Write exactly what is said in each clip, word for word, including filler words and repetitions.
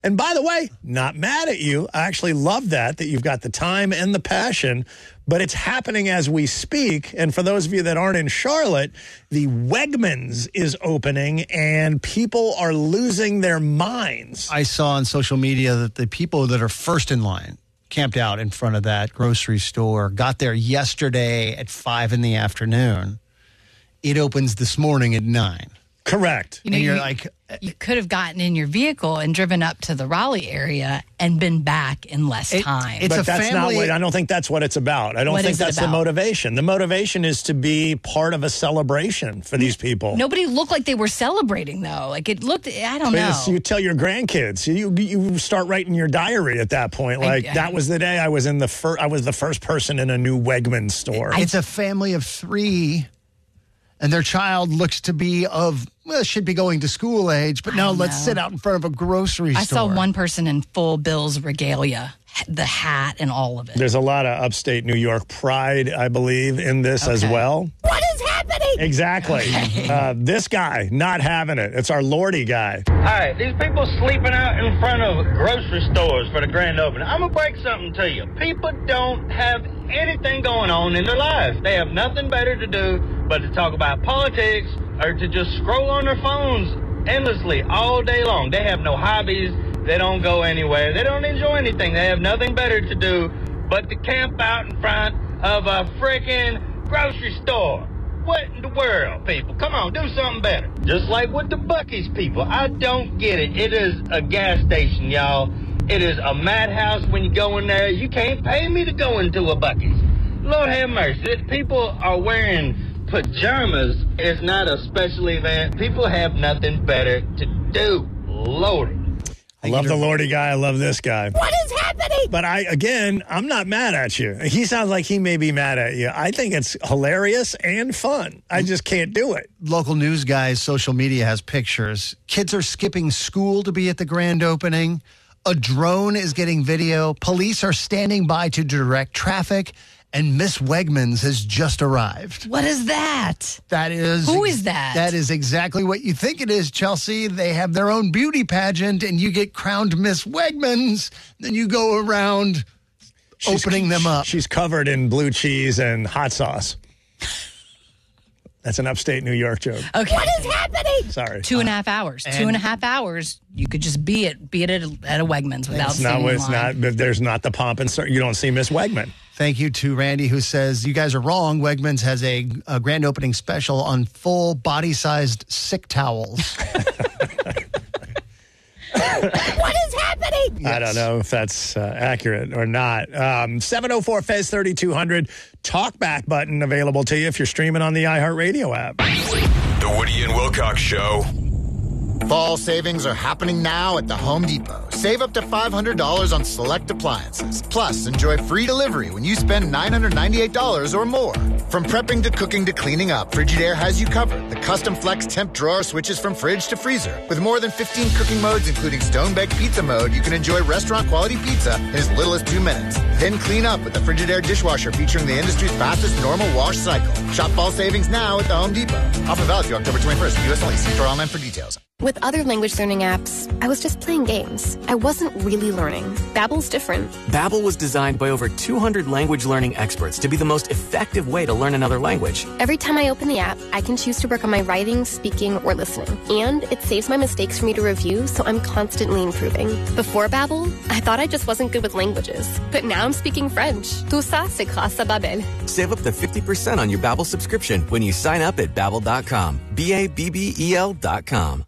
And by the way, not mad at you. I actually love that, that you've got the time and the passion, but it's happening as we speak. And for those of you that aren't in Charlotte, the Wegmans is opening and people are losing their minds. I saw on social media that the people that are first in line camped out in front of that grocery store, got there yesterday at five in the afternoon. It opens this morning at nine. Correct. You know, and you're you, like, you could have gotten in your vehicle and driven up to the Raleigh area and been back in less It- time. it's but a that's family- not what, I don't think that's what it's about. I don't What think is it that's the about? motivation. The motivation is to be part of a celebration for these people. Nobody looked like they were celebrating, though. Like, it looked, I don't know. Because you tell your grandkids, you you start writing your diary at that point. Like, I- that was the day I was in the fir- I was the first person in a new Wegmans store. it's a family of three, and their child looks to be of, well, should be going to school age, but I no, let's know. sit out in front of a grocery I store. saw one person in full Bill's regalia, the hat and all of it. There's a lot of upstate New York pride, I believe, in this as Okay. well. What is happening? Exactly. Uh, this guy, not having it. It's our Lordy guy. All right, these people sleeping out in front of grocery stores for the grand opening. I'm going to break something to you. People don't have anything going on in their lives. They have nothing better to do but to talk about politics or to just scroll on their phones endlessly all day long. They have no hobbies. They don't go anywhere. They don't enjoy anything. They have nothing better to do but to camp out in front of a freaking grocery store. What in the world, people? Come on, do something better. Just like with the Buc-ee's people. I don't get it. It is a gas station, y'all. It is a madhouse when you go in there. You can't pay me to go into a Buc-ee's. Lord have mercy. If people are wearing pajamas, it's not a special event. People have nothing better to do. Lordy. I love the Lordy guy. I love this guy. What is happening? But I, again, I'm not mad at you. He sounds like he may be mad at you. I think it's hilarious and fun. I just can't do it. Local news guys, social media has pictures. Kids are skipping school to be at the grand opening. A drone is getting video. Police are standing by to direct traffic. And Miss Wegmans has just arrived. What is that? That is... Who is that? That is exactly what you think it is, Chelsea. They have their own beauty pageant, and you get crowned Miss Wegmans. Then you go around She's- opening them up. She's covered in blue cheese and hot sauce. That's an upstate New York joke. Okay. What is happening? Sorry. Two and a half hours. and- Two and a half hours. You could just be it, be it at a, at a Wegmans without It's seeing not. the It's line. not. There's not the pomp and cir- you don't see Miss Wegman. Thank you to Randy, who says, you guys are wrong. Wegmans has a, a grand opening special on full body-sized sick towels. What is happening? I don't know if that's uh, accurate or not. Um, seven oh four Fez thirty-two hundred talkback button available to you if you're streaming on the iHeartRadio app. The Woody and Wilcox Show. Fall savings are happening now at the Home Depot. Save up to five hundred dollars on select appliances. Plus, enjoy free delivery when you spend nine hundred ninety-eight dollars or more. From prepping to cooking to cleaning up, Frigidaire has you covered. The custom flex temp drawer switches from fridge to freezer. With more than fifteen cooking modes, including stone-baked pizza mode, you can enjoy restaurant-quality pizza in as little as two minutes. Then clean up with the Frigidaire dishwasher featuring the industry's fastest normal wash cycle. Shop fall savings now at the Home Depot. Offer valid through October twenty-first. U S only. See store online for details. With other language learning apps, I was just playing games. I wasn't really learning. Babbel's different. Babbel was designed by over two hundred language learning experts to be the most effective way to learn another language. Every time I open the app, I can choose to work on my writing, speaking, or listening. And it saves my mistakes for me to review, so I'm constantly improving. Before Babbel, I thought I just wasn't good with languages. But now I'm speaking French. Tout ça, c'est grâce à Babbel. Save up to fifty percent on your Babbel subscription when you sign up at babbel dot com. B A B B E L dot com.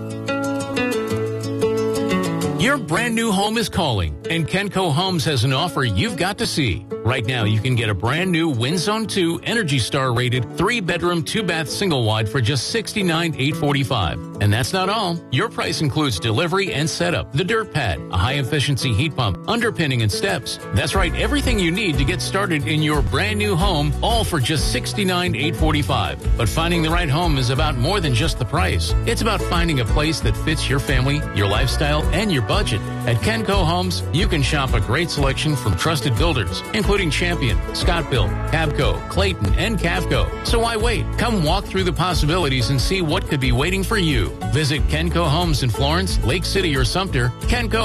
Your brand new home is calling, and Kenco Homes has an offer you've got to see. Right now, you can get a brand new WinZone two Energy Star rated three bedroom, two bath single wide for just sixty-nine thousand eight hundred forty-five dollars. And that's not all. Your price includes delivery and setup, the dirt pad, a high efficiency heat pump, underpinning and steps. That's right, everything you need to get started in your brand new home, all for just sixty-nine thousand eight hundred forty-five dollars. But finding the right home is about more than just the price. It's about finding a place that fits your family, your lifestyle, and your budget. At Kenco Homes, you can shop a great selection from trusted builders, including including Champion, Scottville, Cabco, Clayton, and Cavco. So why wait? Come walk through the possibilities and see what could be waiting for you. Visit Kenco Homes in Florence, Lake City, or Sumter. Kenco